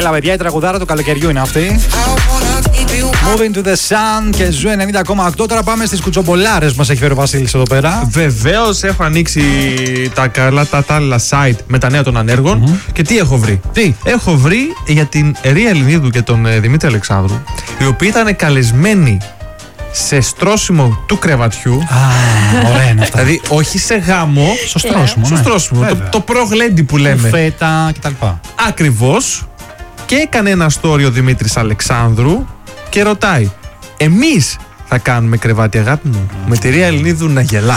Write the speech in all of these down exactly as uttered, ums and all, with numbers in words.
Έλα, παιδιά, η τραγουδάρα του καλοκαιριού είναι αυτή. Moving to the Sun και Ζου ενενήντα κόμμα οκτώ. Τώρα πάμε στις κουτσομπολάρες που μας έχει φέρει ο Βασίλης εδώ πέρα. Βεβαίως, έχω ανοίξει τα καλά τα άλλα site με τα νέα των ανέργων. Mm-hmm. Και τι έχω βρει. Τι? Έχω βρει για την Ρία Ελληνίδου και τον ε, Δημήτρη Αλεξάνδρου, οι οποίοι ήταν καλεσμένοι σε στρώσιμο του κρεβατιού. Α, ωραία είναι αυτά. Δηλαδή, όχι σε γάμο. Στο στρώσιμο. Στο ναι. στρώσιμο. Το, το προγλέντι που λέμε. Φέτα κτλ. Ακριβώς. Και έκανε ένα story ο Δημήτρης Αλεξάνδρου και ρωτάει, εμείς θα κάνουμε κρεβάτι, αγάπη μου, με τη Ρία Ελληνίδου να γελά.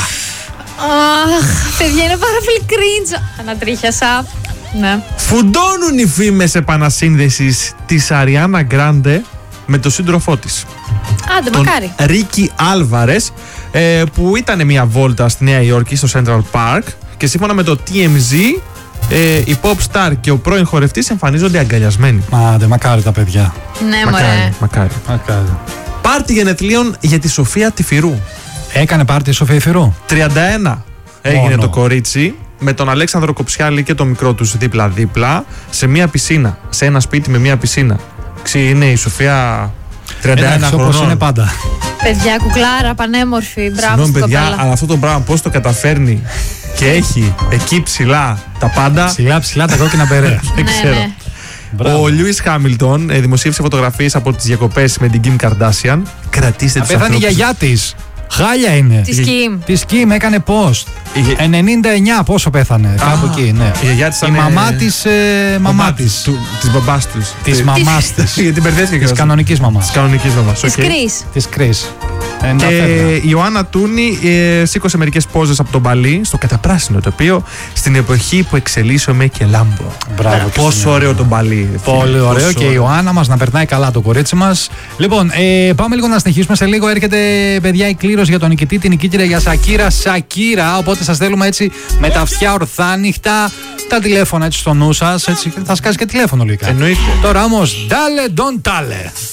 Αχ, παιδιά, είναι πάρα πολύ cringe. Ανατρίχιασα. Ναι. Φουντώνουν οι φήμες επανασύνδεσης της Αριάννα Γκράντε με τον σύντροφό της, Άντε, τον μακάρι. Ρίκι Άλβαρες, ε, που ήταν μια βόλτα στη Νέα Υόρκη στο Central Park και σύμφωνα με το τι εμ ζι, ε, η pop star και ο πρώην χορευτής εμφανίζονται αγκαλιασμένοι. Άντε, μακάρι τα παιδιά. Ναι, Μακάρι, μωρέ. μακάρι. Μακάρι. Πάρτι γενεθλίων για τη Σοφία Τυφυρού. Έκανε πάρτι η Σοφία Ιφυρού. τριάντα ένα έγινε Μόνο. το κορίτσι, με τον Αλέξανδρο Κοψιάλη και το μικρό τους δίπλα-δίπλα, σε μια πισίνα, σε ένα σπίτι με μια πισίνα. Ξή, είναι η Σοφία τριάντα ένα Εντάξει, όπως χρονών. είναι πάντα. Παιδιά, κουκλάρα, πανέμορφη. Μπράβο, Συγγνώμη, στην παιδιά, κοπέλα. αλλά αυτό το πράγμα πώς το καταφέρνει και έχει εκεί ψηλά τα πάντα. Ψηλά ψηλά τα κόκκινα μπερέ. Δεν Ναι, ξέρω. ναι. Μπράβο. Ο Λιούις Χάμιλτον ε, δημοσίευσε φωτογραφίες από τις διακοπές με την Kim Kardashian. Κρατήστε τους Πέθανε η ανθρώπους. γιαγιά της. Χάλια είναι. Τη Κιμ. Τη Κιμ έκανε post. Η γε- ενενήντα εννιά πόσο πέθανε. Κάπου εκεί, ναι. η γιαγιά της Η ήταν, μαμά ε, της. ε, Μαμά της. του- Της μπαμπάς τους. Της Τε- μαμάς της. Γιατί μπερδέστηκε Της και κανονικής μαμάς. Της κανονικής μαμάς. Τη οκ. Κρι. Της Κρίς. Και η Ιωάννα Τούνη ε, σήκωσε μερικές πόζες από τον Παλί στο καταπράσινο τοπίο στην εποχή που εξελίσσομαι και λάμπω. Μπράβο. και Πόσο στην- ωραίο τον Παλί. Πολύ ωραίο Πόσο και η Ιωάννα μας να περνάει καλά το κορίτσι μας. Λοιπόν, ε, πάμε λίγο να συνεχίσουμε. Σε λίγο έρχεται, παιδιά, η κλήρωση για τον νικητή, την νικήτρια για Σακύρα Σακύρα. Οπότε σας θέλουμε έτσι με τα αυτιά ορθάνυχτα, τα τηλέφωνα έτσι στο νου σας. Έτσι, θα σκάσει και τηλέφωνο λογικά. Εννοείται. Τώρα όμως, ντάλε, don't τάλε.